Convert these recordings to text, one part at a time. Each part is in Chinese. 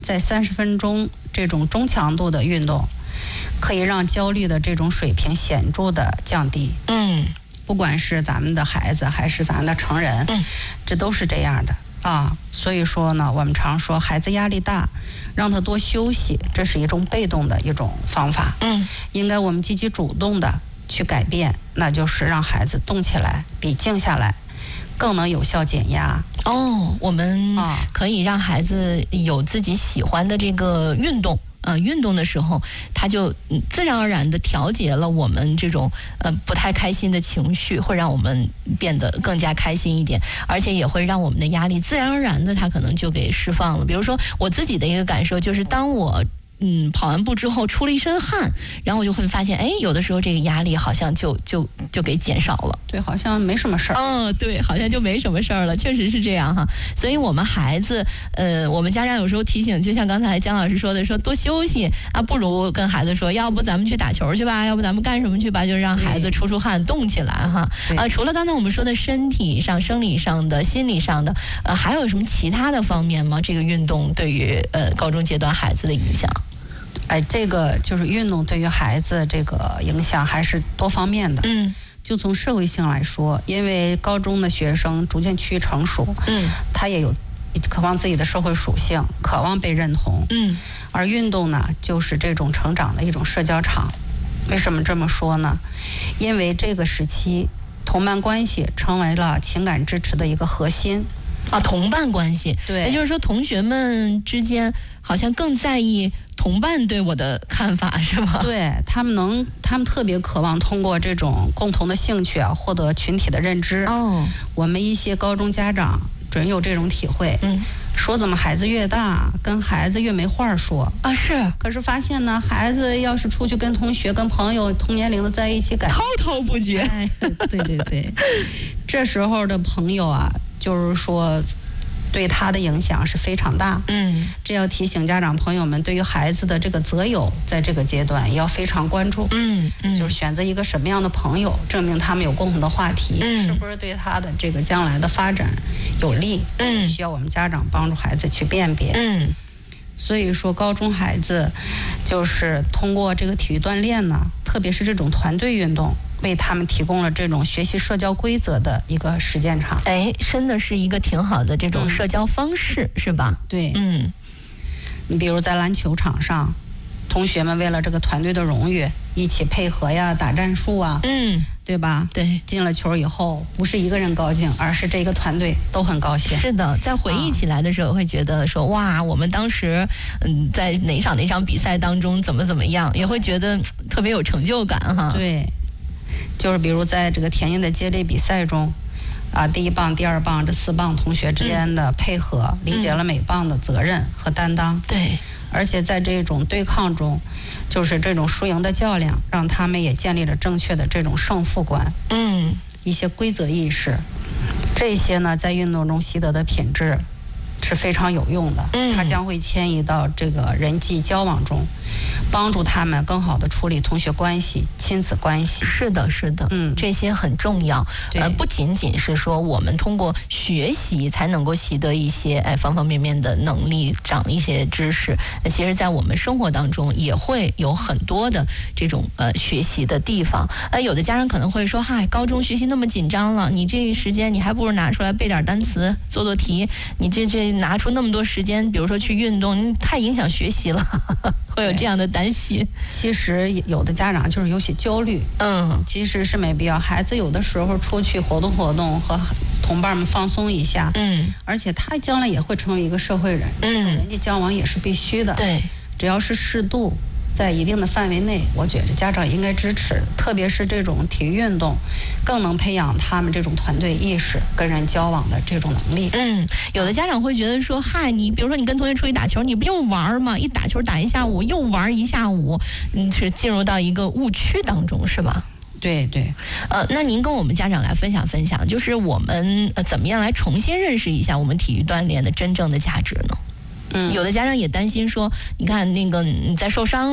在30分钟这种中强度的运动，可以让焦虑的这种水平显著的降低。不管是咱们的孩子还是咱的成人，这都是这样的啊。所以说呢，我们常说孩子压力大，让他多休息，这是一种被动的一种方法。应该我们积极主动的去改变，那就是让孩子动起来，比静下来更能有效减压。 我们可以让孩子有自己喜欢的这个运动。运动的时候，他就自然而然的调节了我们这种不太开心的情绪，会让我们变得更加开心一点，而且也会让我们的压力自然而然的他可能就给释放了。比如说我自己的一个感受就是，当我跑完步之后出了一身汗，然后我就会发现，有的时候这个压力好像就给减少了。 对，好像没什么事儿。 对，好像就没什么事儿了，确实是这样哈。所以我们孩子，我们家长有时候提醒，就像刚才姜老师说的，说多休息啊，不如跟孩子说，要不咱们去打球去吧，要不咱们干什么去吧，就让孩子出汗，动起来哈。除了刚才我们说的身体上、生理上的、心理上的，还有什么其他的方面吗？这个运动对于高中阶段孩子的影响？ 这个就是运动对于孩子这个影响还是多方面的。就从社会性来说，因为高中的学生逐渐趋于成熟，他也有渴望自己的社会属性，渴望被认同。而运动呢，就是这种成长的一种社交场。为什么这么说呢？因为这个时期同伴关系成为了情感支持的一个核心。 同伴关系， 对， 也就是说同学们之间好像更在意同伴对我的看法，是吗？ 对，他们特别渴望通过这种共同的兴趣获得群体的认知。我们一些高中家长准有这种体会。说怎么孩子越大，跟孩子越没话说是。 可是发现呢，孩子要是出去跟同学、跟朋友同年龄的在一起， 滔滔不绝。 对，这时候的朋友就是说对他的影响是非常大。这要提醒家长朋友们，对于孩子的这个择友，在这个阶段也要非常关注。就是选择一个什么样的朋友，证明他们有共同的话题，是不是对他的这个将来的发展有利。需要我们家长帮助孩子去辨别。所以说高中孩子就是通过这个体育锻炼呢，特别是这种团队运动，为他们提供了这种学习社交规则的一个实践场。 真的是一个挺好的这种社交方式，是吧？ 对。你比如在篮球场上，同学们为了这个团队的荣誉，一起配合呀，打战术对吧？ 对， 进了球以后，不是一个人高兴，而是这个团队都很高兴。 是的，在回忆起来的时候，会觉得说哇，我们当时在哪场比赛当中怎么样，也会觉得特别有成就感哈。 对，就是比如在这个田径的接力比赛中，第一棒、第二棒这4棒同学之间的配合，理解了每棒的责任和担当。 对。 而且在这种对抗中，就是这种输赢的较量，让他们也建立了正确的这种胜负观。一些规则意识，这些呢在运动中习得的品质是非常有用的。它将会迁移到这个人际交往中，帮助他们更好的处理同学关系、亲子关系。 是的，这些很重要。不仅仅是说我们通过学习才能够习得一些方方面面的能力，长一些知识。其实在我们生活当中也会有很多的这种学习的地方。有的家长可能会说，高中学习那么紧张了，你这时间你还不如拿出来背点单词、做题，你这拿出那么多时间，比如说去运动，太影响学习了。会有这样的担心。 其实有的家长就是有些焦虑，其实是没必要。孩子有的时候出去活动活动，和同伴们放松一下，而且他将来也会成为一个社会人，人际交往也是必须的。 对， 只要是适度，在一定的范围内，我觉得家长应该支持。特别是这种体育运动，更能培养他们这种团队意识、跟人交往的这种能力。 有的家长会觉得说，你比如说你跟同学出去打球，你不又玩吗？一打球打一下午，又玩一下午，是进入到一个误区当中，是吧？ 对。 那您跟我们家长来分享分享，就是我们怎么样来重新认识一下我们体育锻炼的真正的价值呢？有的家长也担心说，你看那个你再受伤了，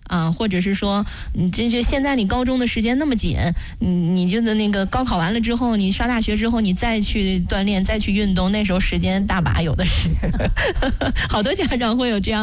啊，或者是说你现在你高中的时间那么紧，你就的那个高考完了之后，你上大学之后你再去锻炼再去运动，那时候时间大把有的是。好多家长会有这样